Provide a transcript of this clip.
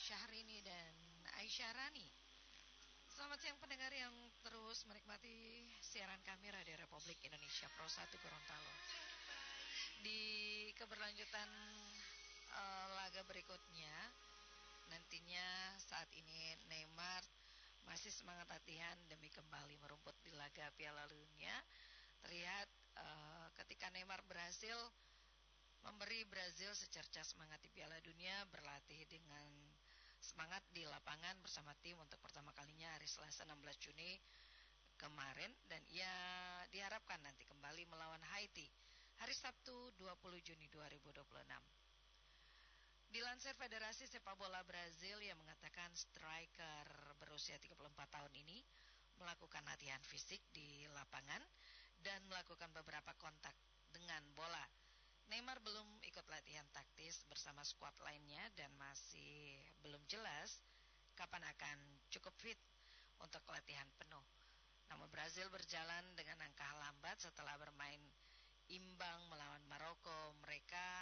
Syahrini dan Aisyah Rani. Selamat siang pendengar yang terus menikmati siaran kami Radio Republik Indonesia Pro 1 Gorontalo. Di keberlanjutan laga berikutnya, nantinya saat ini Neymar masih semangat latihan demi kembali merumput di laga Piala Dunia. Terlihat ketika Neymar berhasil memberi Brazil secerca semangat di Piala Dunia, berlatih dengan semangat di lapangan bersama tim untuk pertama kalinya hari Selasa 16 Juni kemarin, dan ia diharapkan nanti kembali melawan Haiti hari Sabtu 20 Juni 2026. Dilansir Federasi Sepak Bola Brazil yang mengatakan striker berusia 34 tahun ini melakukan latihan fisik di lapangan dan melakukan beberapa kontak dengan bola. Neymar belum ikut latihan taktis bersama skuad lainnya dan masih belum jelas kapan akan cukup fit untuk latihan penuh. Namun Brazil berjalan dengan langkah lambat setelah bermain imbang melawan Maroko. Mereka